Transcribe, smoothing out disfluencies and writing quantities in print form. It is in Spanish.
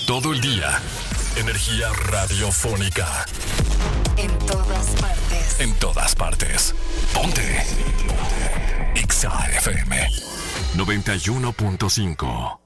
Todo el día. Energía radiofónica. En todas partes. En todas partes. Ponte. Exa FM 91.5.